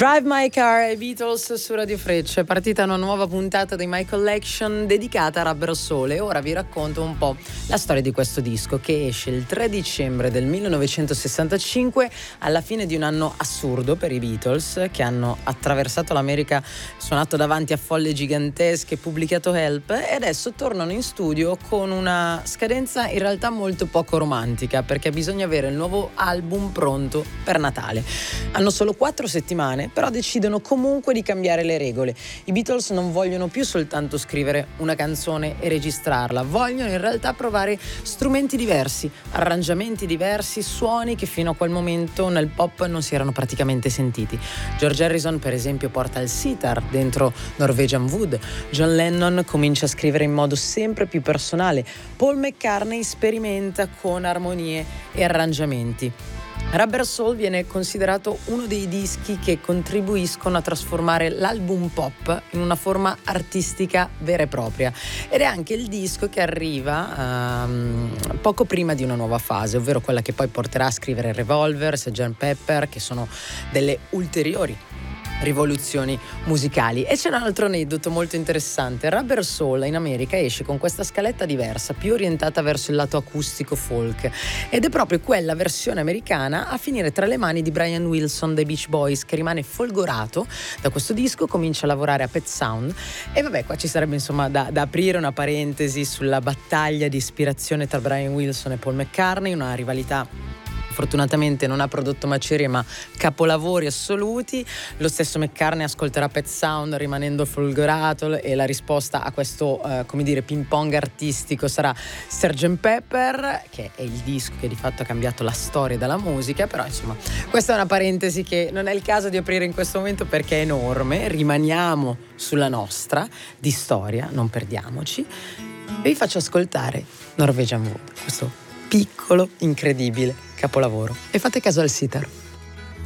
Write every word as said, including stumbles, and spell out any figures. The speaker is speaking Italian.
Drive My Car e Beatles su Radio Freccia. È partita una nuova puntata di My Collection dedicata a Rubber Soul e ora vi racconto un po' la storia di questo disco che esce il tre dicembre del millenovecentosessantacinque, alla fine di un anno assurdo per i Beatles, che hanno attraversato l'America, suonato davanti a folle gigantesche, pubblicato Help e adesso tornano in studio con una scadenza in realtà molto poco romantica, perché bisogna avere il nuovo album pronto per Natale. Hanno solo quattro settimane, però decidono comunque di cambiare le regole. I Beatles non vogliono più soltanto scrivere una canzone e registrarla, vogliono in realtà provare strumenti diversi, arrangiamenti diversi, suoni che fino a quel momento nel pop non si erano praticamente sentiti. George Harrison per esempio porta il sitar dentro Norwegian Wood, John Lennon comincia a scrivere in modo sempre più personale, Paul McCartney sperimenta con armonie e arrangiamenti. Rubber Soul viene considerato uno dei dischi che contribuiscono a trasformare l'album pop in una forma artistica vera e propria, ed è anche il disco che arriva um, poco prima di una nuova fase, ovvero quella che poi porterà a scrivere Revolver, sergeant Pepper, che sono delle ulteriori rivoluzioni musicali. E c'è un altro aneddoto molto interessante. Rubber Soul in America esce con questa scaletta diversa, più orientata verso il lato acustico folk, ed è proprio quella versione americana a finire tra le mani di Brian Wilson dei Beach Boys, che rimane folgorato da questo disco, comincia a lavorare a Pet Sound. E vabbè, qua ci sarebbe insomma da, da aprire una parentesi sulla battaglia di ispirazione tra Brian Wilson e Paul McCartney, una rivalità fortunatamente non ha prodotto macerie ma capolavori assoluti. Lo stesso McCartney ascolterà Pet Sound rimanendo folgorato e la risposta a questo eh, come dire ping pong artistico sarà sergeant Pepper, che è il disco che di fatto ha cambiato la storia della musica. Però insomma questa è una parentesi che non è il caso di aprire in questo momento perché è enorme. Rimaniamo sulla nostra di storia, non perdiamoci, e vi faccio ascoltare Norwegian Wood, questo piccolo incredibile capolavoro, e fate caso al sitar.